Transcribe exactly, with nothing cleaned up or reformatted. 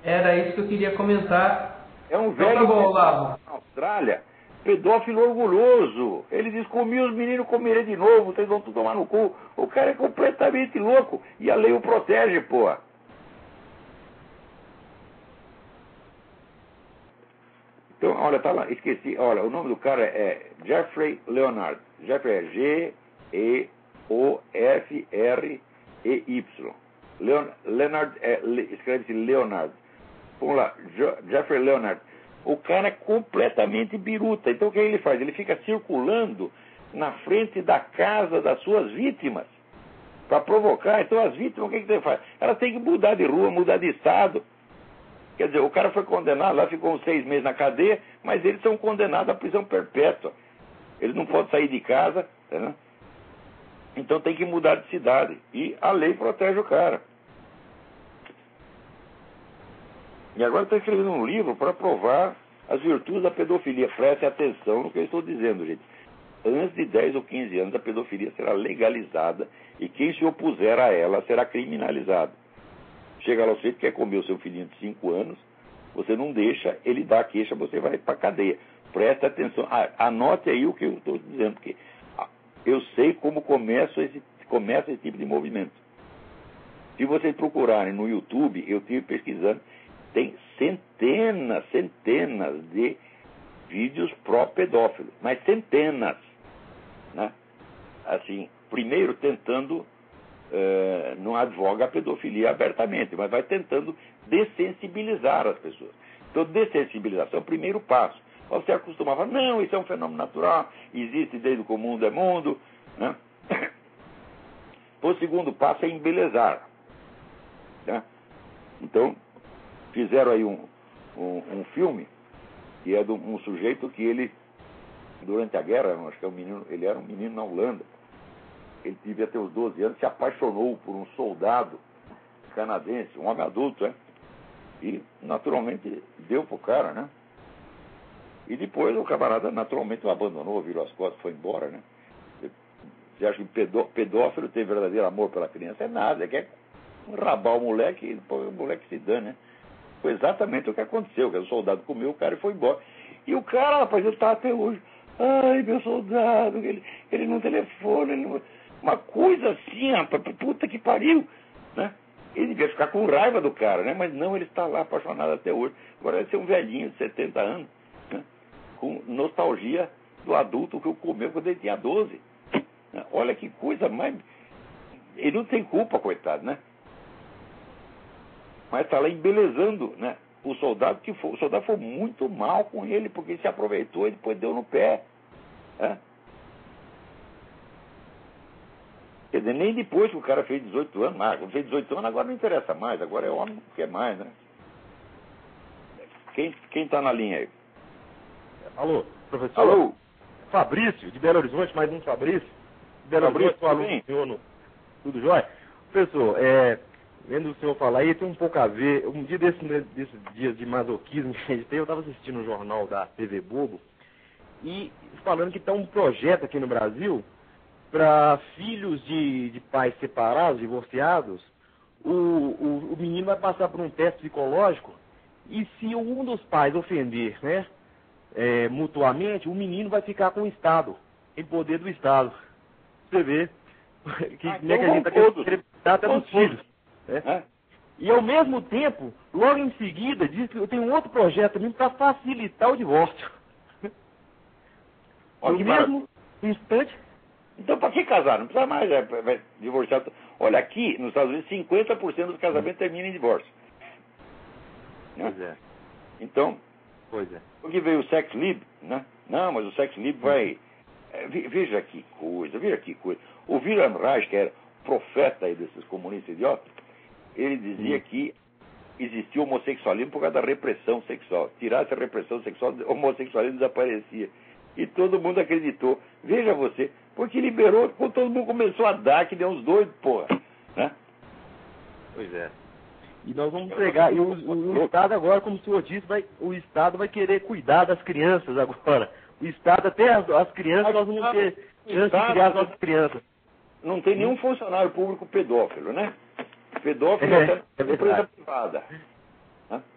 era isso que eu queria comentar. É um Então, velho tá bom, Olavo. na Austrália, pedófilo orgulhoso. Ele diz, comi os meninos, comerei de novo, vocês vão tudo tomar no cu. O cara é completamente louco e a lei o protege, pô. Então, olha, tá lá, esqueci, olha, o nome do cara é Jeffrey Leonard. Jeffrey é G E O F R E Y. Leon, Leonard, é, escreve-se Leonard. Vamos lá, jo, Jeffrey Leonard. O cara é completamente biruta. Então o que ele faz? Ele fica circulando na frente da casa das suas vítimas para provocar. Então as vítimas, o que, que ele faz? Elas têm que mudar de rua, mudar de estado. Quer dizer, o cara foi condenado, lá ficou uns seis meses na cadeia, mas eles são condenados à prisão perpétua. Eles não podem sair de casa, né? Então tem que mudar de cidade. E a lei protege o cara. E agora estou escrevendo um livro para provar as virtudes da pedofilia. Preste atenção no que eu estou dizendo, gente. Antes de dez ou quinze anos, a pedofilia será legalizada e quem se opuser a ela será criminalizado. Chega lá, você quer comer o seu filhinho de cinco anos, você não deixa, ele dá a queixa, você vai para a cadeia. Preste atenção, ah, anote aí o que eu estou dizendo, porque eu sei como começa esse, começa esse tipo de movimento. Se vocês procurarem no YouTube, eu estive pesquisando, tem centenas, centenas de vídeos pró-pedófilos, mas centenas, né? Assim, primeiro tentando, uh, não advoga a pedofilia abertamente, mas vai tentando dessensibilizar as pessoas. Então, dessensibilização é o primeiro passo. Você acostumava, não, isso é um fenômeno natural, existe desde que o mundo é mundo, né? O segundo passo é embelezar, né? Então, fizeram aí um, um, um filme que é de um sujeito que ele, durante a guerra, acho que é um menino, ele era um menino na Holanda, ele devia ter uns doze anos, se apaixonou por um soldado canadense, um homem adulto, né? E naturalmente deu pro cara, né? E depois o camarada naturalmente o abandonou, virou as costas, foi embora, né? Você acha que pedó, pedófilo tem verdadeiro amor pela criança? É nada, é que é rabar o moleque, pô, o moleque se dane, né? Foi exatamente o que aconteceu, que o soldado comeu o cara e foi embora. E o cara, rapaz, ele tá até hoje, ai, meu soldado, ele, ele não telefona, ele não... uma coisa assim, rapaz, puta que pariu, né? Ele devia ficar com raiva do cara, né? Mas não, ele está lá apaixonado até hoje. Agora deve ser um velhinho de setenta anos, né? Com nostalgia do adulto que eu comeu quando ele tinha doze. Né? Olha que coisa mais... Ele não tem culpa, coitado, né? Mas está lá embelezando, né? O soldado que foi, o soldado foi muito mal com ele, porque ele se aproveitou e depois deu no pé. Né? Quer dizer, nem depois que o cara fez dezoito anos, mas fez dezoito anos, agora não interessa mais, agora é homem que quer mais, né? Quem, quem tá na linha aí? Alô, professor? Alô? Fabrício, de Belo Horizonte, mais um Fabrício. De Belo Fabrício, Horizonte, aluno do senhor no... Tudo jóia? Professor, é... vendo o senhor falar aí, tem um pouco a ver. Um dia desses desse dias de masoquismo que a gente tem, eu estava assistindo um jornal da T V Bobo e falando que está um projeto aqui no Brasil para filhos de, de pais separados, divorciados. O, o, o menino vai passar por um teste psicológico e se um dos pais ofender, né, é, mutuamente, o menino vai ficar com o Estado, em poder do Estado. Você vê que, ah, né, que a gente está querendo até dos filhos. É. E ao mesmo tempo, logo em seguida, diz que tem um outro projeto também para facilitar o divórcio. No mesmo instante. Então, para que casar? Não precisa mais é, vai divorciar. Olha, aqui nos Estados Unidos, cinquenta por cento dos casamentos terminam em divórcio. Né? Pois é. Então, pois é. Porque veio o sex lib, né? Não, mas o sex lib vai... É, veja que coisa, veja que coisa. O Wilhelm Reich, que era profeta aí desses comunistas idiotas, ele dizia hum. que existia homossexualismo por causa da repressão sexual. Tirasse a repressão sexual, o homossexualismo desaparecia. E todo mundo acreditou. Veja você, porque liberou, quando todo mundo começou a dar, que deu uns doidos, porra. Né? Pois é. E nós vamos pegar, e o, o, o Estado agora, como o senhor disse, vai, o Estado vai querer cuidar das crianças agora. O Estado, até as, as crianças, nós vamos ter chance de criar as nossas crianças. Não tem nenhum funcionário público pedófilo, né? Pedófilo é, é empresa privada.